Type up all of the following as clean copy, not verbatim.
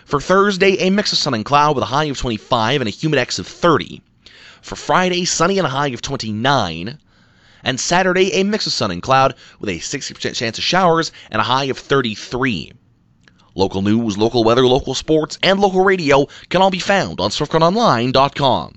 For Thursday, a mix of sun and cloud with a high of 25 and a humidex of 30. For Friday, sunny and a high of 29. And Saturday, a mix of sun and cloud with a 60% chance of showers and a high of 33. Local news, local weather, local sports, and local radio can all be found on SwiftCurrentOnline.com.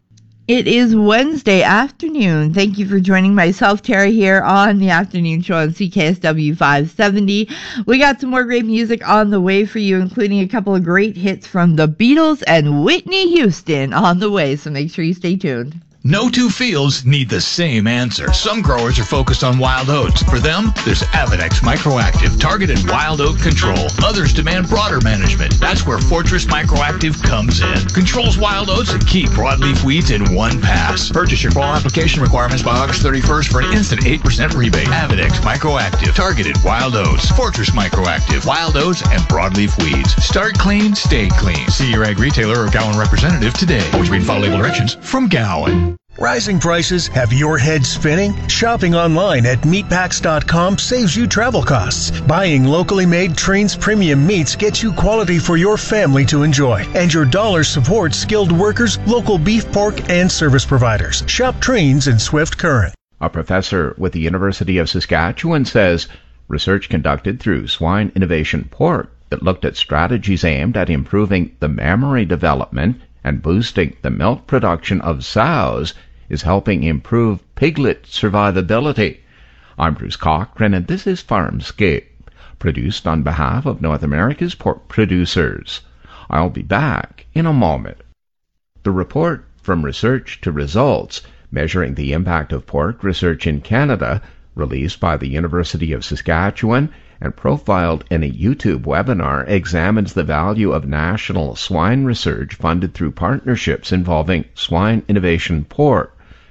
It is Wednesday afternoon. Thank you for joining myself, Tara, here on the afternoon show on CKSW 570. We got some more great music on the way for you, including a couple of great hits from the Beatles and Whitney Houston on the way, so make sure you stay tuned. No two fields need the same answer. Some growers are focused on wild oats. For them, there's Avedex Microactive targeted wild oat control. Others demand broader management. That's where Fortress Microactive comes in. Controls wild oats and key broadleaf weeds in one pass. Purchase your fall application requirements by August 31st for an instant 8% rebate. Avedex Microactive targeted wild oats. Fortress Microactive wild oats and broadleaf weeds. Start clean, stay clean. See your ag retailer or Gowan representative today. Always read and follow label directions from Gowan. Rising prices have your head spinning? Shopping online at meatpacks.com saves you travel costs. Buying locally made Trains premium meats gets you quality for your family to enjoy. And your dollar supports skilled workers, local beef, pork, and service providers. Shop Trains in Swift Current. A professor with the University of Saskatchewan says research conducted through Swine Innovation Pork that looked at strategies aimed at improving the mammary development and boosting the milk production of sows is helping improve piglet survivability. I'm Bruce Cochran, and this is Farmscape, produced on behalf of North America's pork producers. I'll be back in a moment. The report From Research to Results, measuring the impact of pork research in Canada, released by the University of Saskatchewan and profiled in a YouTube webinar, examines the value of national swine research funded through partnerships involving swine innovation pork.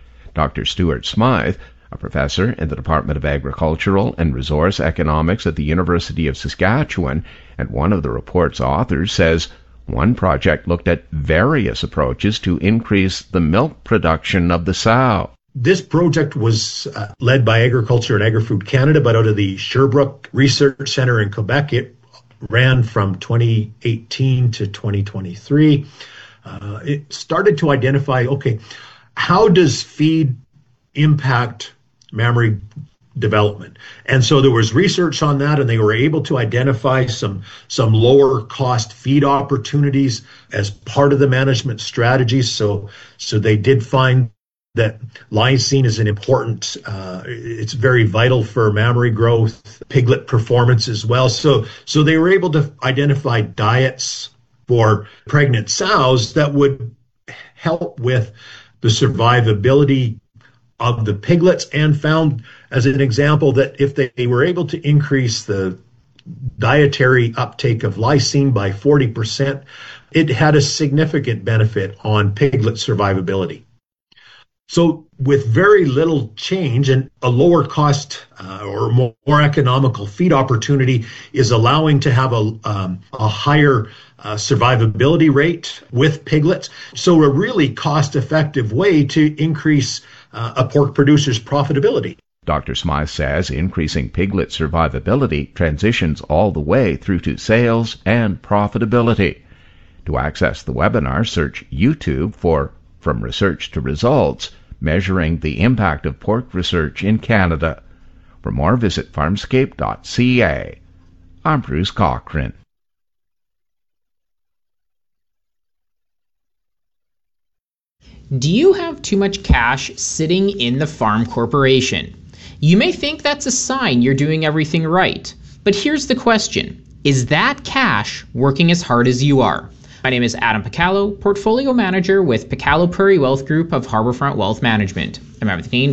Dr. Stuart Smythe, a professor in the Department of Agricultural and Resource Economics at the University of Saskatchewan and one of the report's authors, says one project looked at various approaches to increase the milk production of the sow. This project was led by Agriculture and Agri-Food Canada, but out of the Sherbrooke Research Centre in Quebec. It ran from 2018 to 2023. It started to identify, how does feed impact mammary development? And so there was research on that, and they were able to identify some lower cost feed opportunities as part of the management strategies. So they did find that lysine is an important, it's very vital for mammary growth, piglet performance as well. So they were able to identify diets for pregnant sows that would help with the survivability of the piglets, and found as an example that if they were able to increase the dietary uptake of lysine by 40%, it had a significant benefit on piglet survivability. So with very little change and a lower cost or more economical feed opportunity is allowing to have a higher survivability rate with piglets. So a really cost-effective way to increase a pork producer's profitability. Dr. Smythe says increasing piglet survivability transitions all the way through to sales and profitability. To access the webinar, search YouTube for From Research to Results, measuring the impact of pork research in Canada. For more, visit farmscape.ca. I'm Bruce Cochran. Do you have too much cash sitting in the farm corporation? You may think that's a sign you're doing everything right. But here's the question. Is that cash working as hard as you are? My name is Adam Picallo, Portfolio Manager with Picallo Prairie Wealth Group of Harbourfront Wealth Management. I'm everything